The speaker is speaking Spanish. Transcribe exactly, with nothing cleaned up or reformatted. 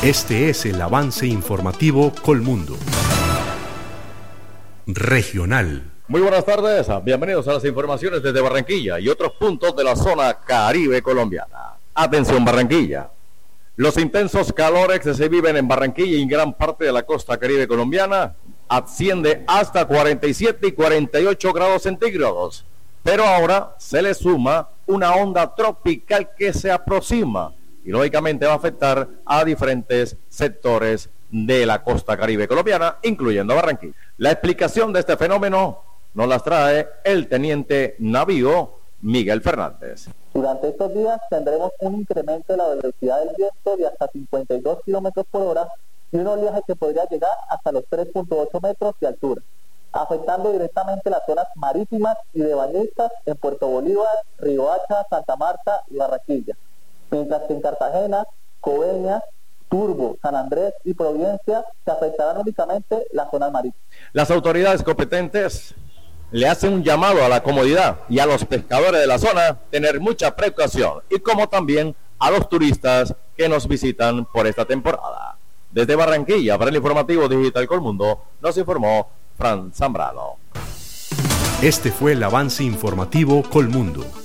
Este es el avance informativo Colmundo. Regional. Muy buenas tardes, bienvenidos a las informaciones desde Barranquilla y otros puntos de la zona Caribe colombiana. Atención Barranquilla. Los intensos calores que se viven en Barranquilla y en gran parte de la costa Caribe colombiana asciende hasta cuarenta y siete y cuarenta y ocho grados centígrados. Pero ahora se le suma una onda tropical que se aproxima y lógicamente va a afectar a diferentes sectores de la costa Caribe colombiana, incluyendo Barranquilla. La explicación de este fenómeno nos las trae el teniente navío Miguel Fernández. Durante estos días tendremos un incremento de la velocidad del viento de hasta cincuenta y dos kilómetros por hora y un oleaje que podría llegar hasta los tres punto ocho metros de altura, afectando directamente las zonas marítimas y de bañistas en Puerto Bolívar, Riohacha, Santa Marta y Barranquilla, mientras que en Cartagena, Coveñas, Turbo, San Andrés y Providencia se afectarán únicamente las zonas marítimas. Las autoridades competentes le hacen un llamado a la comodidad y a los pescadores de la zona tener mucha precaución, y como también a los turistas que nos visitan por esta temporada. Desde Barranquilla, para el informativo Digital Colmundo, nos informó Fran Zambrano. Este fue el avance informativo Colmundo.